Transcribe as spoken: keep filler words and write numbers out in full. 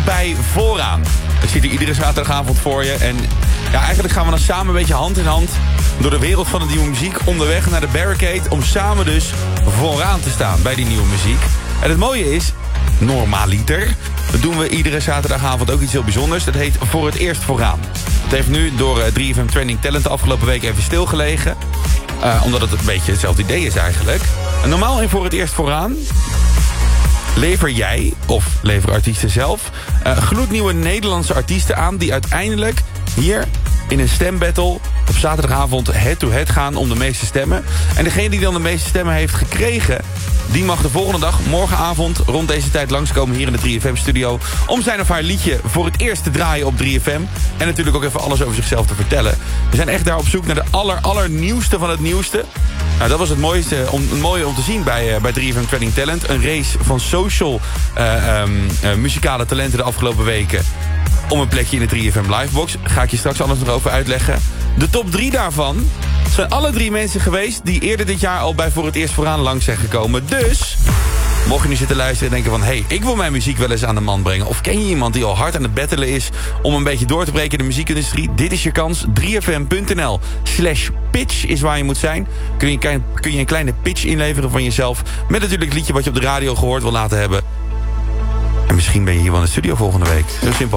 bij vooraan. Dat zit er iedere zaterdagavond voor je. En ja, eigenlijk gaan we dan samen een beetje hand in hand door de wereld van de nieuwe muziek onderweg naar de Barricade, om samen dus vooraan te staan bij die nieuwe muziek. En het mooie is, normaliter, dat doen we iedere zaterdagavond ook iets heel bijzonders. Dat heet Voor het Eerst Vooraan. Het heeft nu door drie F M Trending Talent de afgelopen week even stilgelegen. Uh, omdat het een beetje hetzelfde idee is eigenlijk. En normaal in Voor het Eerst Vooraan lever jij, of leveren artiesten zelf, uh, gloednieuwe Nederlandse artiesten aan die uiteindelijk hier in een stembattle op zaterdagavond head-to-head gaan om de meeste stemmen. En degene die dan de meeste stemmen heeft gekregen, die mag de volgende dag, morgenavond, rond deze tijd langskomen hier in de drie F M-studio om zijn of haar liedje voor het eerst te draaien op drie F M. En natuurlijk ook even alles over zichzelf te vertellen. We zijn echt daar op zoek naar de aller, allernieuwste van het nieuwste. Nou, dat was het mooiste, om, het mooie om te zien bij, uh, bij drie F M Trending Talent. Een race van social uh, um, uh, muzikale talenten de afgelopen weken om een plekje in de drie F M Livebox. Ga ik je straks alles nog over uitleggen. De top drie daarvan zijn alle drie mensen geweest die eerder dit jaar al bij Voor het Eerst Vooraan langs zijn gekomen. Dus mocht je nu zitten luisteren en denken van, hé, hey, ik wil mijn muziek wel eens aan de man brengen. Of ken je iemand die al hard aan het battelen is om een beetje door te breken in de muziekindustrie? Dit is je kans. drie F M punt n l slash pitch is waar je moet zijn. Kun je, kun je een kleine pitch inleveren van jezelf. Met natuurlijk het liedje wat je op de radio gehoord wil laten hebben. En misschien ben je hier wel in de studio volgende week. Zo simpel.